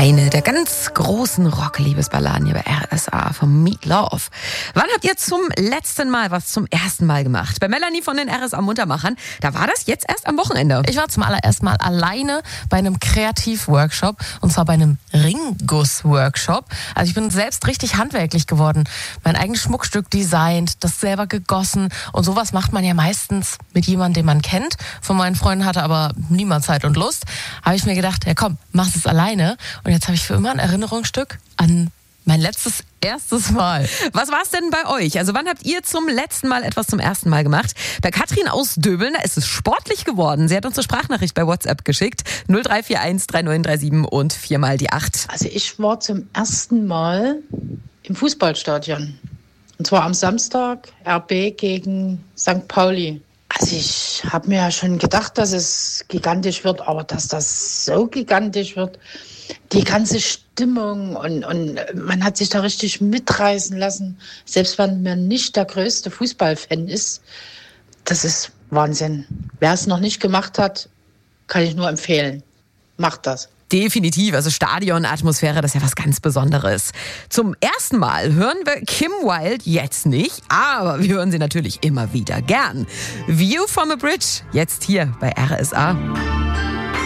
Eine der ganz großen Rock-Liebesballaden hier bei RSA von Meat Love. Wann habt ihr zum letzten Mal was zum ersten Mal gemacht? Bei Melanie von den RSA Muntermachern, da war das jetzt erst am Wochenende. Ich war zum allerersten Mal alleine bei einem Kreativworkshop und zwar bei einem Ringguss-Workshop. Also ich bin selbst richtig handwerklich geworden. Mein eigenes Schmuckstück designt, das selber gegossen und sowas macht man ja meistens mit jemandem, den man kennt. Von meinen Freunden hatte aber niemand Zeit und Lust. Habe ich mir gedacht, ja komm, mach es alleine. Und jetzt habe ich für immer ein Erinnerungsstück an mein erstes Mal. Was war es denn bei euch? Also wann habt ihr zum letzten Mal etwas zum ersten Mal gemacht? Bei Katrin aus Döbeln, da ist es sportlich geworden. Sie hat uns eine Sprachnachricht bei WhatsApp geschickt. 0341 3937 und 4 mal die 8. Also ich war zum ersten Mal im Fußballstadion. Und zwar am Samstag RB gegen St. Pauli. Also ich habe mir ja schon gedacht, dass es gigantisch wird, aber dass das so gigantisch wird, die ganze Stimmung und man hat sich da richtig mitreißen lassen, selbst wenn man nicht der größte Fußballfan ist, das ist Wahnsinn. Wer es noch nicht gemacht hat, kann ich nur empfehlen. Macht das. Definitiv, also Stadionatmosphäre, das ist ja was ganz Besonderes. Zum ersten Mal hören wir Kim Wilde jetzt nicht, aber wir hören sie natürlich immer wieder gern. View from a Bridge, jetzt hier bei RSA.